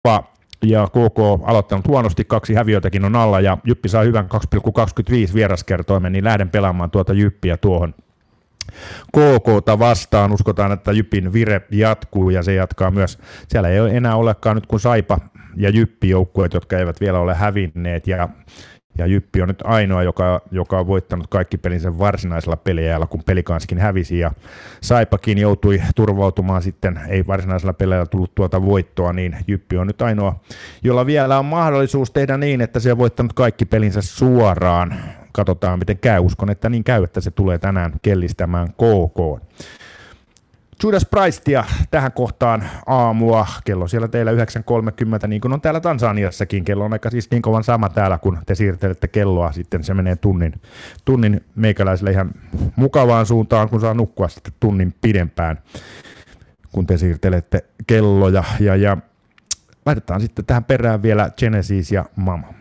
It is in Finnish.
ja KK aloittanut huonosti, 2 häviötäkin on alla ja Jyppi saa hyvän 2,25 vieraskertoimen, niin lähden pelaamaan tuota Jyppiä tuohon KK:ta vastaan. Uskotaan, että Jypin vire jatkuu ja se jatkaa myös. Siellä ei enää olekaan nyt kuin Saipa ja Jyppi joukkueet, jotka eivät vielä ole hävinneet ja Jyppi on nyt ainoa, joka on voittanut kaikki pelinsä varsinaisella peliajalla, kun Pelikanskin hävisi ja Saipakin joutui turvautumaan sitten, ei varsinaisella peliajalla tullut tuota voittoa, niin Jyppi on nyt ainoa, jolla vielä on mahdollisuus tehdä niin, että se on voittanut kaikki pelinsä suoraan. Katsotaan miten käy, uskon, että niin käy, että se tulee tänään kellistämään KK. Judas Priestia tähän kohtaan aamua, kello siellä teillä 9.30, niin kuin on täällä Tansaniassakin, kello on aika siis niin kovan sama täällä, kun te siirtelette kelloa, sitten se menee tunnin meikäläiselle ihan mukavaan suuntaan, kun saa nukkua sitten tunnin pidempään, kun te siirtelette kelloja, ja laitetaan sitten tähän perään vielä Genesis ja Mama.